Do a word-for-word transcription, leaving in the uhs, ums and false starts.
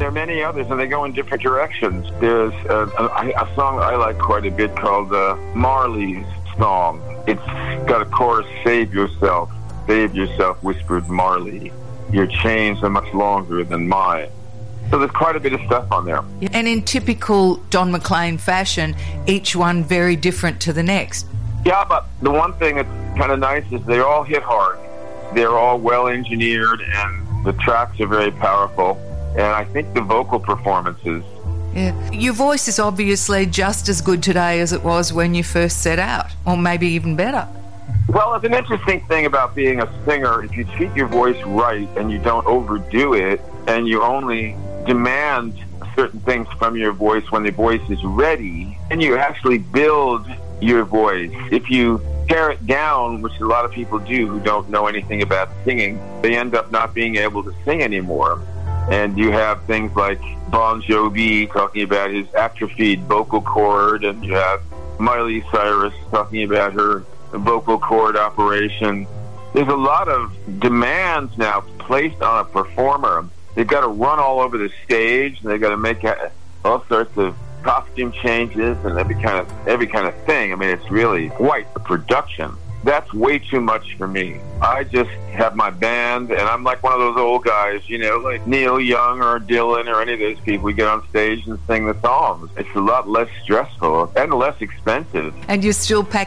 there are many others, and they go in different directions. There's a, a, a song I like quite a bit called uh, Marley's Song. It's got a chorus, "Save yourself, save yourself," whispered Marley. "Your chains are much longer than mine." So there's quite a bit of stuff on there. And in typical Don McLean fashion, each one very different to the next. Yeah, but the one thing that's kind of nice is they all hit hard. They're all well engineered, and the tracks are very powerful. And I think the vocal performances. Yeah. Your voice is obviously just as good today as it was when you first set out, or maybe even better. Well, it's an interesting thing about being a singer. If you treat your voice right and you don't overdo it, and you only demand certain things from your voice when the voice is ready, and you actually build your voice. If you tear it down, which a lot of people do who don't know anything about singing, they end up not being able to sing anymore. And you have things like Bon Jovi talking about his atrophied vocal cord, and you have Miley Cyrus talking about her vocal cord operation. There's a lot of demands now placed on a performer. They've got to run all over the stage, and they've got to make all sorts of costume changes and every kind of every kind of thing. I mean, it's really quite a production. That's way too much for me. I just have my band, and I'm like one of those old guys, you know, like Neil Young or Dylan or any of those people. We get on stage and sing the songs. It's a lot less stressful and less expensive. And you're still packing